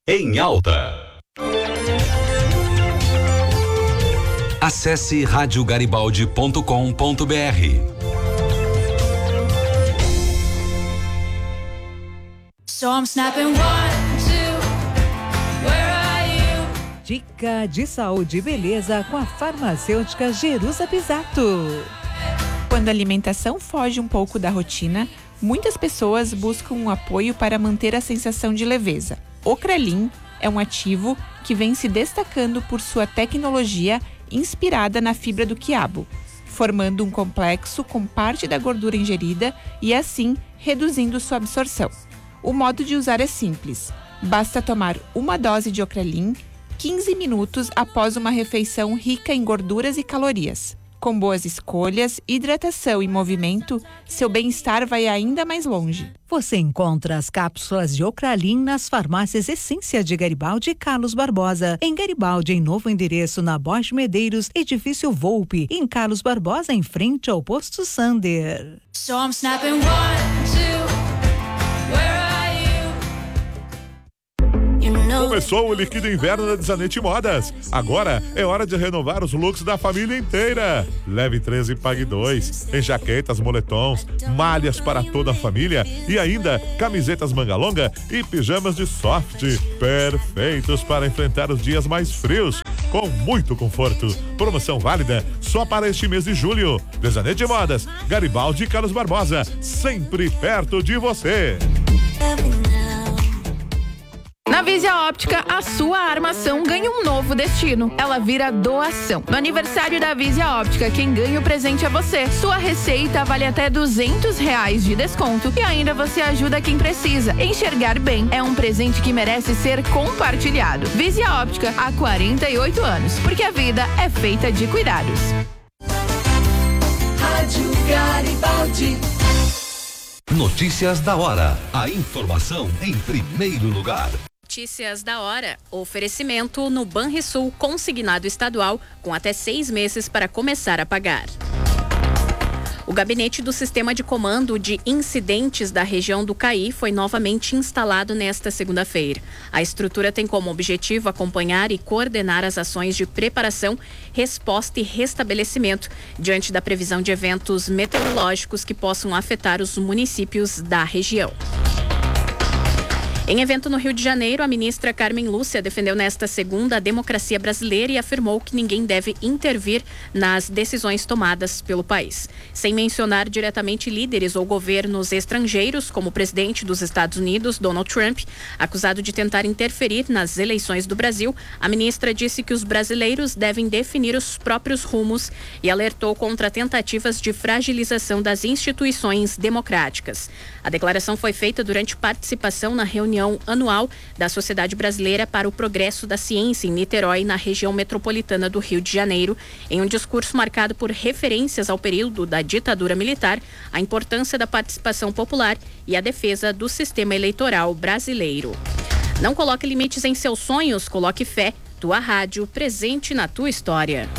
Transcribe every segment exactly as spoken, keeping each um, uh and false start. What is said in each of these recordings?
em alta. Acesse rádio garibaldi ponto com ponto br. So I'm snapping one, two, where are you? Dica de saúde e beleza com a farmacêutica Jerusa Pisato. Quando a alimentação foge um pouco da rotina, muitas pessoas buscam um apoio para manter a sensação de leveza. O Krelin é um ativo que vem se destacando por sua tecnologia inspirada na fibra do quiabo, formando um complexo com parte da gordura ingerida e assim reduzindo sua absorção. O modo de usar é simples. Basta tomar uma dose de Ocrelin quinze minutos após uma refeição rica em gorduras e calorias. Com boas escolhas, hidratação e movimento, seu bem-estar vai ainda mais longe. Você encontra as cápsulas de Ocralin nas farmácias Essência de Garibaldi e Carlos Barbosa. Em Garibaldi, em novo endereço na Borges Medeiros, edifício Volpe. Em Carlos Barbosa, em frente ao posto Sander. So I'm snapping one, two, where are you? You know. Começou o Liquida Inverno da Desanete Modas. Agora é hora de renovar os looks da família inteira. Leve três e pague dois. Em jaquetas, moletons, malhas para toda a família e ainda camisetas manga longa e pijamas de soft. Perfeitos para enfrentar os dias mais frios com muito conforto. Promoção válida só para este mês de julho. Desanete Modas, Garibaldi e Carlos Barbosa, sempre perto de você. Na Visia Óptica, a sua armação ganha um novo destino. Ela vira doação. No aniversário da Visia Óptica, quem ganha o presente é você. Sua receita vale até duzentos reais de desconto e ainda você ajuda quem precisa. Enxergar bem é um presente que merece ser compartilhado. Visia Óptica, há quarenta e oito anos, porque a vida é feita de cuidados. Rádio Garibaldi. Notícias da hora. A informação em primeiro lugar. Notícias da hora. Oferecimento no Banrisul consignado estadual com até seis meses para começar a pagar. O gabinete do Sistema de Comando de Incidentes da região do Caí foi novamente instalado nesta segunda-feira. A estrutura tem como objetivo acompanhar e coordenar as ações de preparação, resposta e restabelecimento diante da previsão de eventos meteorológicos que possam afetar os municípios da região. Em evento no Rio de Janeiro, a ministra Carmen Lúcia defendeu nesta segunda a democracia brasileira e afirmou que ninguém deve intervir nas decisões tomadas pelo país. Sem mencionar diretamente líderes ou governos estrangeiros, como o presidente dos Estados Unidos, Donald Trump, acusado de tentar interferir nas eleições do Brasil, a ministra disse que os brasileiros devem definir os próprios rumos e alertou contra tentativas de fragilização das instituições democráticas. A declaração foi feita durante participação na reunião anual da Sociedade Brasileira para o Progresso da Ciência em Niterói, na região metropolitana do Rio de Janeiro, em um discurso marcado por referências ao período da ditadura militar, a importância da participação popular e a defesa do sistema eleitoral brasileiro. Não coloque limites em seus sonhos, coloque fé. Tua rádio, presente na tua história.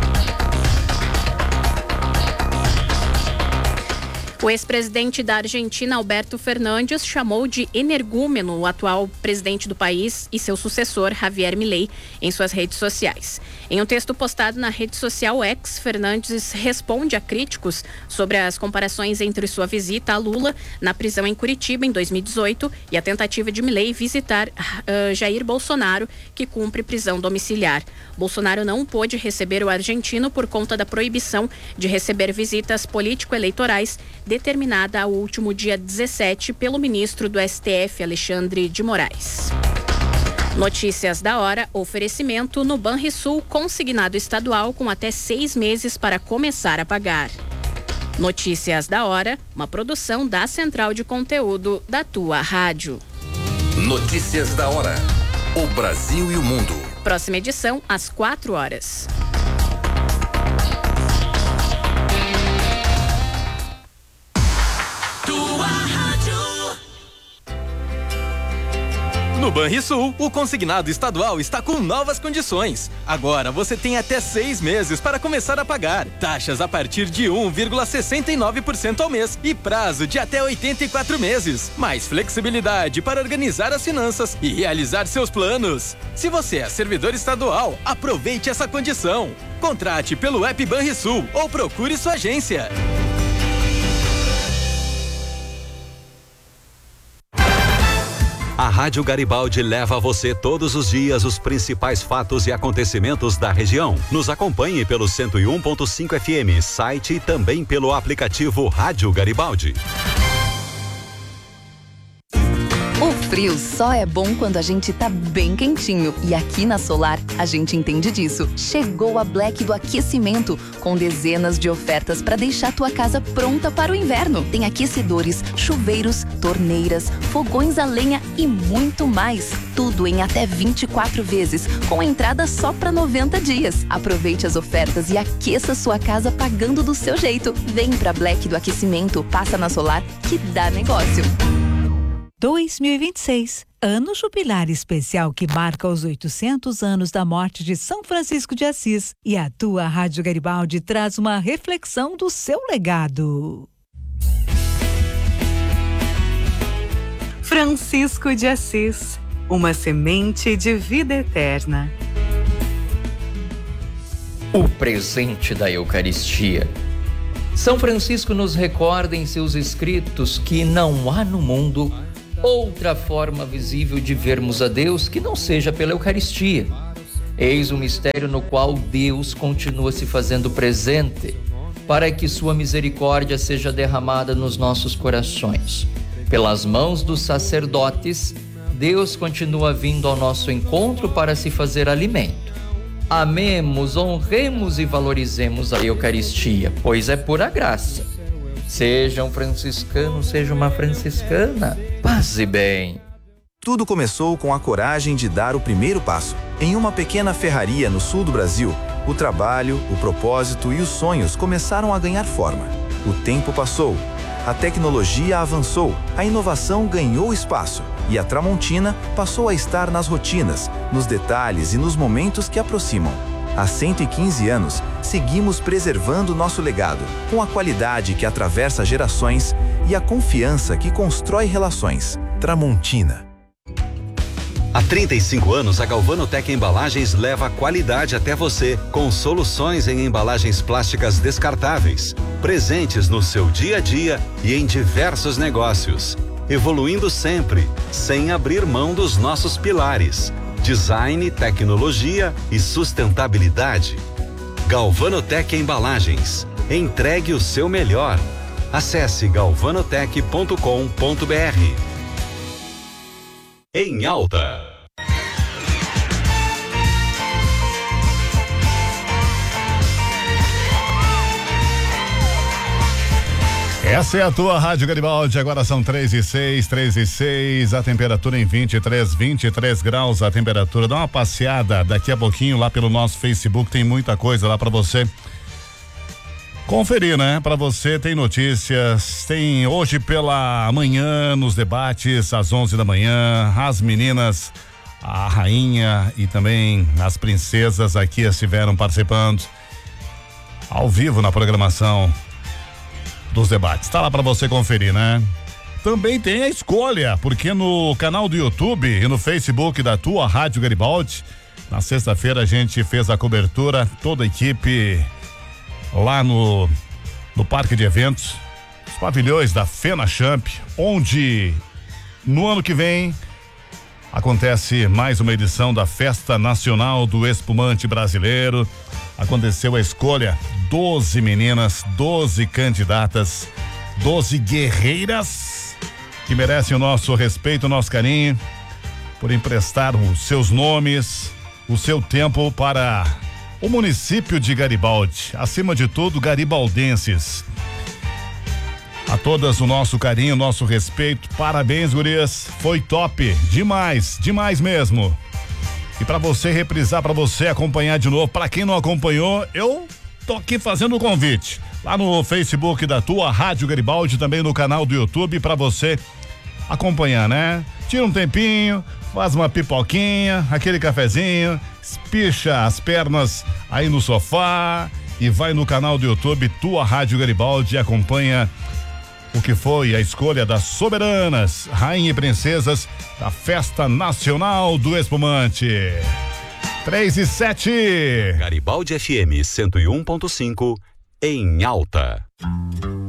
O ex-presidente da Argentina, Alberto Fernandes, chamou de energúmeno o atual presidente do país e seu sucessor, Javier Milei, em suas redes sociais. Em um texto postado na rede social X, Fernandes responde a críticos sobre as comparações entre sua visita a Lula na prisão em Curitiba em dois mil e dezoito e a tentativa de Milei visitar uh, Jair Bolsonaro, que cumpre prisão domiciliar. Bolsonaro não pôde receber o argentino por conta da proibição de receber visitas político-eleitorais determinada ao último dia dezessete pelo ministro do S T F, Alexandre de Moraes. Notícias da hora, oferecimento no Banrisul consignado estadual com até seis meses para começar a pagar. Notícias da hora, uma produção da Central de Conteúdo da tua rádio. Notícias da hora. O Brasil e o mundo. Próxima edição, às quatro horas. No Banrisul, o consignado estadual está com novas condições. Agora você tem até seis meses para começar a pagar. Taxas a partir de um vírgula sessenta e nove por cento ao mês e prazo de até oitenta e quatro meses. Mais flexibilidade para organizar as finanças e realizar seus planos. Se você é servidor estadual, aproveite essa condição. Contrate pelo app Banrisul ou procure sua agência. A Rádio Garibaldi leva a você todos os dias os principais fatos e acontecimentos da região. Nos acompanhe pelo cento e um ponto cinco F M, site e também pelo aplicativo Rádio Garibaldi. O frio só é bom quando a gente tá bem quentinho. E aqui na Solar, a gente entende disso. Chegou a Black do Aquecimento, com dezenas de ofertas para deixar tua casa pronta para o inverno. Tem aquecedores, chuveiros, torneiras, fogões a lenha e muito mais. Tudo em até vinte e quatro vezes, com entrada só para noventa dias. Aproveite as ofertas e aqueça sua casa pagando do seu jeito. Vem pra Black do Aquecimento, passa na Solar que dá negócio. dois mil e vinte e seis, ano jubilar especial que marca os oitocentos anos da morte de São Francisco de Assis. E a tua Rádio Garibaldi traz uma reflexão do seu legado. Francisco de Assis, uma semente de vida eterna. O presente da Eucaristia. São Francisco nos recorda em seus escritos que não há no mundo outra forma visível de vermos a Deus que não seja pela Eucaristia. Eis o mistério no qual Deus continua se fazendo presente, para que sua misericórdia seja derramada nos nossos corações. Pelas mãos dos sacerdotes, Deus continua vindo ao nosso encontro para se fazer alimento. Amemos, honremos e valorizemos a Eucaristia, pois é pura graça. Seja um franciscano, seja uma franciscana, paz e bem. Tudo começou com a coragem de dar o primeiro passo. Em uma pequena ferraria no sul do Brasil, o trabalho, o propósito e os sonhos começaram a ganhar forma. O tempo passou, a tecnologia avançou, a inovação ganhou espaço e a Tramontina passou a estar nas rotinas, nos detalhes e nos momentos que aproximam. Há cento e quinze anos, seguimos preservando nosso legado, com a qualidade que atravessa gerações e a confiança que constrói relações. Tramontina. Há trinta e cinco anos, a Galvanotec Embalagens leva a qualidade até você, com soluções em embalagens plásticas descartáveis, presentes no seu dia a dia e em diversos negócios, evoluindo sempre, sem abrir mão dos nossos pilares: design, tecnologia e sustentabilidade. Galvanotec Embalagens. Entregue o seu melhor. Acesse galvanotec ponto com ponto b r. Em alta. Essa é a tua Rádio Garibaldi, agora são três e seis, três e seis, a temperatura em vinte e três, vinte e três graus, a temperatura. Dá uma passeada daqui a pouquinho lá pelo nosso Facebook, tem muita coisa lá pra você conferir, né? Pra você tem notícias, tem hoje pela manhã nos debates, às onze da manhã, as meninas, a rainha e também as princesas aqui estiveram participando ao vivo na programação dos debates. Tá lá pra você conferir, né? Também tem a escolha, porque no canal do YouTube e no Facebook da tua Rádio Garibaldi, na sexta-feira a gente fez a cobertura, toda a equipe lá no no parque de eventos, os pavilhões da FenaChamp, onde no ano que vem acontece mais uma edição da Festa Nacional do Espumante Brasileiro. Aconteceu a escolha, doze meninas, doze candidatas, doze guerreiras que merecem o nosso respeito, o nosso carinho, por emprestar os seus nomes, o seu tempo para o município de Garibaldi. Acima de tudo, garibaldenses. A todas o nosso carinho, o nosso respeito. Parabéns, gurias. Foi top. Demais, demais mesmo. E para você reprisar, para você acompanhar de novo, para quem não acompanhou, eu tô aqui fazendo o convite. Lá no Facebook da tua Rádio Garibaldi, também no canal do YouTube, para você acompanhar, né? tira um tempinho, faz uma pipoquinha, aquele cafezinho, espicha as pernas aí no sofá e vai no canal do YouTube Tua Rádio Garibaldi e acompanha o que foi a escolha das soberanas, rainha e princesas da Festa Nacional do Espumante. três e sete. Garibaldi F M cento e um ponto cinco em alta.